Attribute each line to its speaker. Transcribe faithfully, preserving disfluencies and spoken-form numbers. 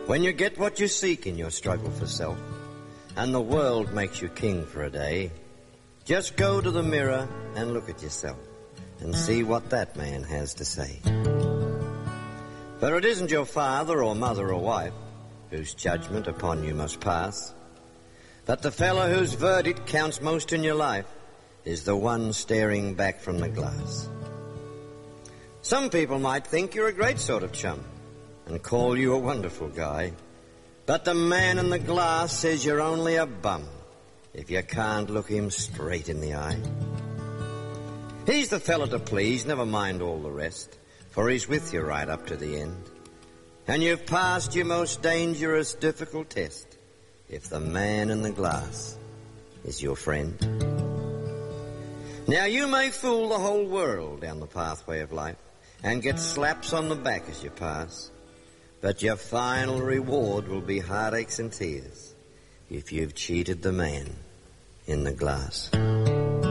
Speaker 1: When you get what you seek in your struggle for self, and the world makes you king for a day, just go to the mirror and look at yourself and see what that man has to say. For it isn't your father or mother or wife whose judgment upon you must pass, but the fellow whose verdict counts most in your life is the one staring back from the glass. Some people might think you're a great sort of chum and call you a wonderful guy, but the man in the glass says you're only a bum if you can't look him straight in the eye. He's the fella to please, never mind all the rest, for he's with you right up to the end. And you've passed your most dangerous, difficult test if the man in the glass is your friend. Now, you may fool the whole world down the pathway of life and get slaps on the back as you pass, but your final reward will be heartaches and tears if you've cheated the man in the glass.